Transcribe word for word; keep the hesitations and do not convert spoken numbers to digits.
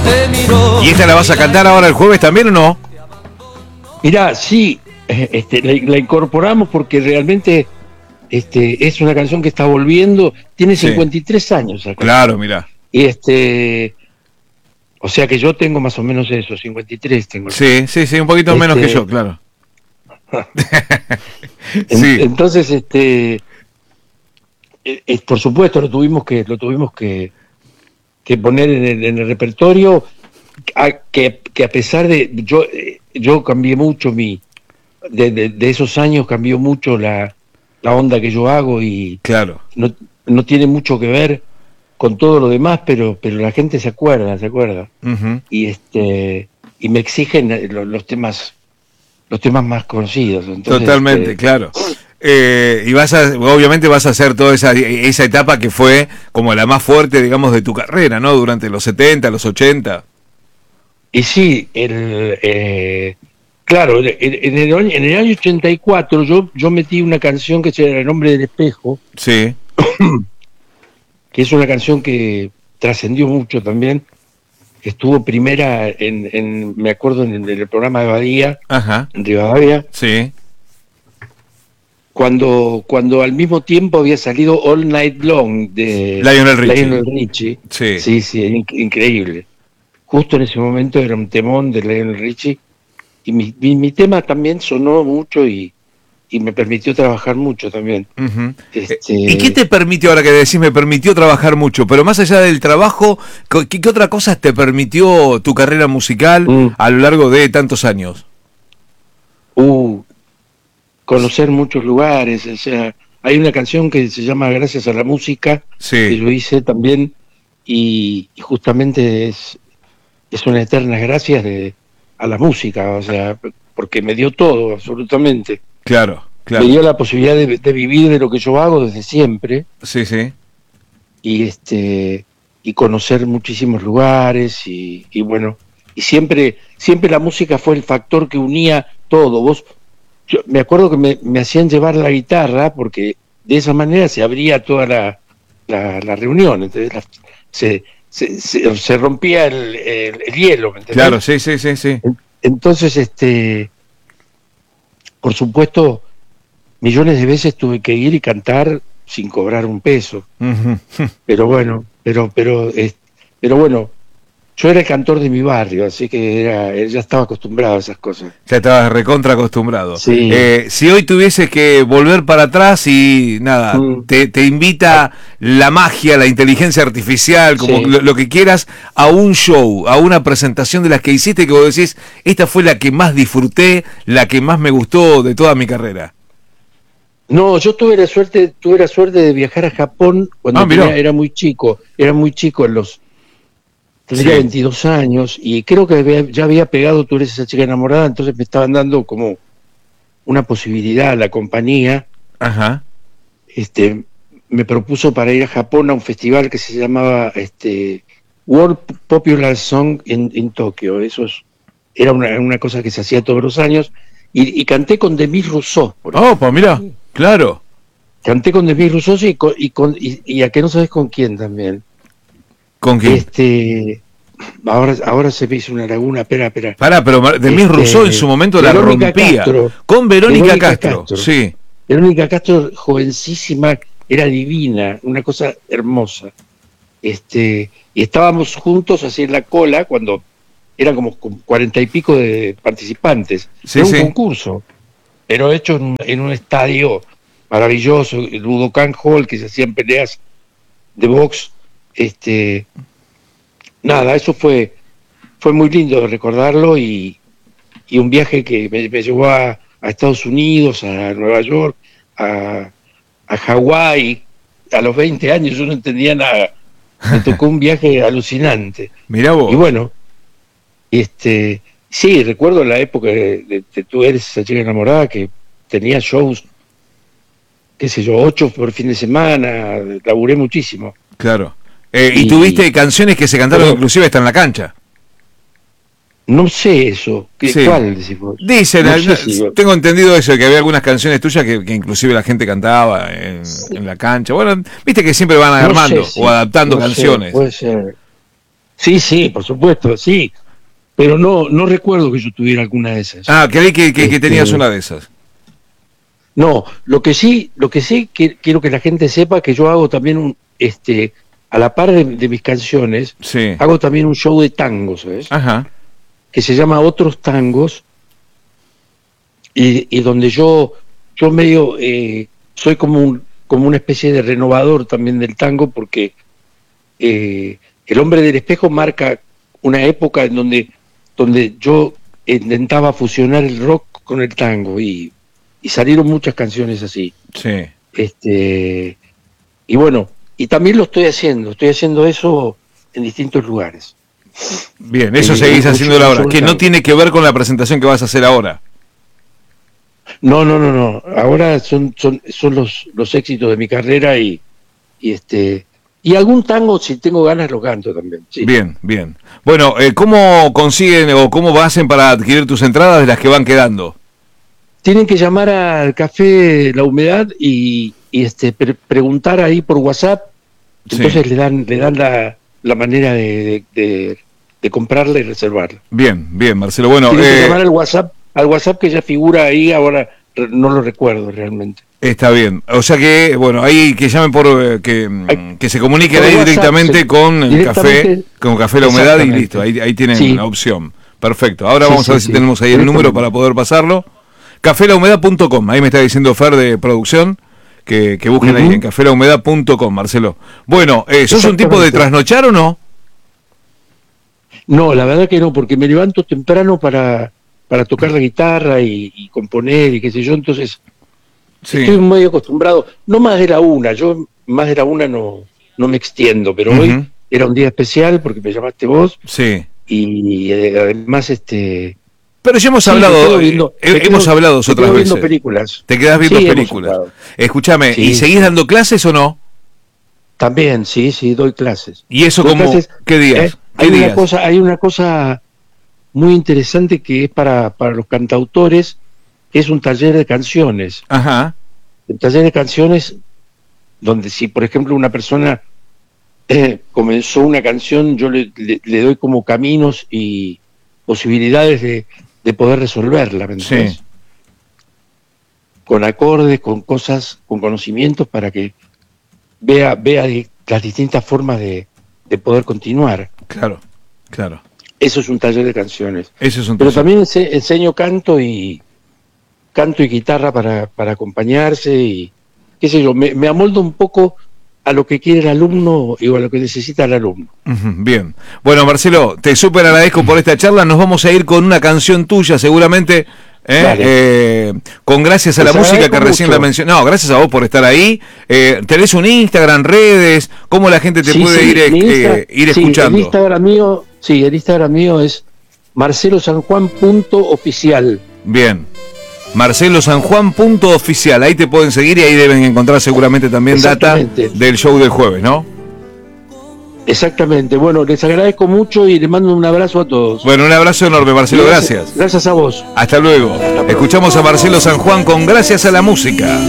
¿Y esta la vas a cantar ahora el jueves también o no? Mirá, sí, este, la, la incorporamos porque realmente este, es una canción que está volviendo, tiene cincuenta y tres sí. años acá. Claro, mirá. Y este, o sea que yo tengo más o menos eso, cincuenta y tres tengo. Sí, sí, sí, un poquito este, menos que yo, claro. Sí. Entonces, este, eh, por supuesto, lo tuvimos que, lo tuvimos que, que poner en el, en el repertorio, a, que, que a pesar de, yo, yo cambié mucho mi, de, de, de esos años cambió mucho la, la onda que yo hago y claro. no, no tiene mucho que ver con todo lo demás, pero, pero la gente se acuerda, se acuerda, uh-huh. y este, y me exigen los, los temas. Los temas más conocidos. Entonces, totalmente, este... claro. Eh, y vas a, obviamente vas a hacer toda esa, esa etapa que fue como la más fuerte, digamos, de tu carrera, ¿no? Durante los setenta, los ochenta. Y sí, el, eh, claro, en, en, el, en el año ochenta y cuatro yo, yo metí una canción que se llama El Hombre del Espejo. Sí. Que es una canción que trascendió mucho también. Estuvo primera en, en me acuerdo en el, en el programa de Badía, Ajá. en Rivadavia, sí. cuando cuando al mismo tiempo había salido All Night Long de Lionel Richie. Lionel Richie. Sí, sí, sí, in, increíble. Justo en ese momento era un temón de Lionel Richie y mi, mi, mi tema también sonó mucho y, y me permitió trabajar mucho también. Uh-huh. este... ¿Y qué te permitió, ahora que decís me permitió trabajar mucho, pero más allá del trabajo, ¿qué, qué otra cosa te permitió tu carrera musical mm. a lo largo de tantos años? Uh, conocer muchos lugares, o sea, hay una canción que se llama Gracias a la Música, sí. que yo hice también, y, y justamente es, es una eterna gracias de, a la música, o sea, porque me dio todo, absolutamente. Claro, claro. Me dio la posibilidad de, de vivir de lo que yo hago desde siempre. Sí, sí. Y este y conocer muchísimos lugares y, y bueno, y siempre siempre la música fue el factor que unía todo. Vos, yo me acuerdo que me, me hacían llevar la guitarra porque de esa manera se abría toda la, la, la reunión, entonces la, se, se, se, se rompía el, el, el hielo, ¿me entendés? Claro, sí, sí, sí, sí. Entonces, este por supuesto, millones de veces tuve que ir y cantar sin cobrar un peso. Uh-huh. Pero bueno, pero pero eh, pero bueno, yo era el cantor de mi barrio, así que era, ya estaba acostumbrado a esas cosas. Ya estabas recontra acostumbrado. Sí. Eh, si hoy tuvieses que volver para atrás y nada, mm. te, te invita la magia, la inteligencia artificial, como sí. lo, lo que quieras, a un show, a una presentación de las que hiciste que vos decís, esta fue la que más disfruté, la que más me gustó de toda mi carrera. No, yo tuve la suerte, tuve la suerte de viajar a Japón cuando ah, tenía, era muy chico, era muy chico en los tendría sí. veintidós años y creo que había, ya había pegado Tú eres esa chica enamorada, entonces me estaban dando como una posibilidad a la compañía. Ajá. Este, me propuso para ir a Japón a un festival que se llamaba este World Popular Song in, in Tokyo. Eso es, era una, una cosa que se hacía todos los años y, y canté con Demis Rousseau. Oh, pues mira, claro. Canté con Demis Rousseau y, con, y, con, y, y a que no sabes con quién también. ¿Con quién? Este, ahora, ahora se me hizo una laguna, espera, espera. Pará, pero Demis este, Rousseau en su momento la rompía. Castro, con Verónica, Verónica Castro, Castro, sí. Verónica Castro, jovencísima, era divina, una cosa hermosa. Este, y estábamos juntos así en la cola cuando eran como cuarenta y pico de participantes. Sí, era un sí. concurso, pero hecho en, en un estadio maravilloso, el Budokan Hall, que se hacían peleas de box. Este, nada, eso fue fue muy lindo de recordarlo y, y un viaje que me, me llevó a, a Estados Unidos, a Nueva York, a, a Hawái. A los veinte años yo no entendía nada. Me tocó un viaje alucinante. Mirá vos. Y bueno, este, sí, recuerdo la época de, de, de Tú eres esa chica enamorada, que tenía shows, qué sé yo, ocho por fin de semana, laburé muchísimo. Claro. Eh, y, y tuviste canciones que se cantaron pero, inclusive hasta en la cancha. No sé eso. ¿Qué, sí. ¿Cuál decimos? Dicen, no sé si tengo entendido eso, que había algunas canciones tuyas que, que inclusive la gente cantaba en, sí. en la cancha. Bueno, viste que siempre van armando no sé, sí. o adaptando no canciones. Sé, puede ser. Sí, sí, por supuesto, sí. Pero no no recuerdo que yo tuviera alguna de esas. Ah, creí que, que, este, que tenías una de esas. No, lo que sí, lo que sí que, quiero que la gente sepa que yo hago también un, este, a la par de, de mis canciones, Sí. hago también un show de tangos, ¿sabes? Ajá. Que se llama Otros Tangos, y, y donde yo, yo medio eh, soy como un, como una especie de renovador también del tango, porque eh, El Hombre del Espejo marca una época en donde, donde yo intentaba fusionar el rock con el tango, y y salieron muchas canciones así. Sí. Este, y bueno, y también lo estoy haciendo, estoy haciendo eso en distintos lugares. Bien, eso eh, seguís haciéndolo ahora, que no tango. tiene que ver con la presentación que vas a hacer ahora. No, no, no, no. Ahora son, son, son los, los éxitos de mi carrera, y, y este y algún tango, si tengo ganas, lo canto también. Sí. Bien, bien. Bueno, eh, ¿cómo consiguen o cómo hacen para adquirir tus entradas de las que van quedando? Tienen que llamar al Café La Humedad y, y este pre preguntar ahí por WhatsApp. Entonces sí. le dan le dan la, la manera de, de, de, de comprarla y reservarla. Bien, bien, Marcelo. Bueno, Tienen eh, que llamar al WhatsApp, al WhatsApp que ya figura ahí, ahora no lo recuerdo realmente. Está bien. O sea que, bueno, ahí que llamen por eh, que, Ay, que se comuniquen ahí WhatsApp, directamente se, con el café, con Café La Humedad y listo. Ahí, ahí tienen sí. la opción. Perfecto. Ahora sí, vamos sí, a ver sí. si tenemos ahí el número para poder pasarlo. café la humedad punto com, ahí me está diciendo Fer de producción que, que busquen uh-huh. ahí en café la humedad punto com, Marcelo. Bueno, eh, ¿sos un tipo de trasnochar o no? No, la verdad que no, porque me levanto temprano para, para tocar la guitarra y, y componer y qué sé yo, entonces sí. estoy medio acostumbrado, no más de la una, yo más de la una no, no me extiendo, pero uh-huh. hoy era un día especial porque me llamaste vos. Sí. Y eh, además este... Pero ya hemos sí, hablado, viendo, eh, hemos quedo, hablado otras veces. Viendo películas. Te quedás viendo sí, películas. Escúchame, sí, ¿y seguís sí. dando clases o no? También, sí, sí, doy clases. ¿Y eso doy cómo? Clases, ¿Qué días? Eh, ¿Qué hay días? una cosa, hay una cosa muy interesante que es para, para los cantautores, que es un taller de canciones. Ajá. El taller de canciones, donde si por ejemplo una persona eh, comenzó una canción, yo le, le, le doy como caminos y posibilidades de de poder resolverla, ¿me entiendes? Sí. Con acordes, con cosas, con conocimientos para que vea vea las distintas formas de, de poder continuar. Claro, claro. Eso es un taller de canciones. Eso es un Pero también ense enseño canto y canto y guitarra para, para acompañarse y qué sé yo, me, me amoldo un poco a lo que quiere el alumno y a lo que necesita el alumno. Bien. Bueno, Marcelo, te súper agradezco por esta charla. Nos vamos a ir con una canción tuya, seguramente, ¿eh? Eh, con gracias a la música que recién la mencioné. No, gracias a vos por estar ahí. Eh, ¿Tenés un Instagram, redes? ¿Cómo la gente te sí, puede sí, ir, eh, ir sí, escuchando? El Instagram mío, sí, el Instagram mío es marcelo san juan punto oficial. Bien. marcelo san juan punto oficial, ahí te pueden seguir y ahí deben encontrar seguramente también data del show del jueves, ¿no? Exactamente, bueno, les agradezco mucho y les mando un abrazo a todos. Bueno, un abrazo enorme, Marcelo, gracias. Gracias, gracias a vos. Hasta luego. Hasta Escuchamos a Marcelo San Juan con Gracias a la Música.